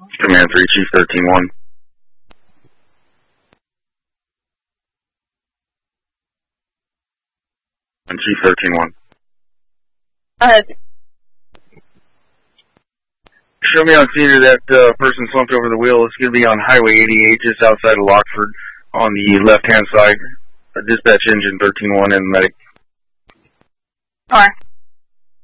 Command 3, Chief 13-1. And Chief 13-1. Show me on theater that person slumped over the wheel. It's going to be on Highway 88, just outside of Lockford, on the left-hand side. Dispatch engine 13-1 and medic. Alright.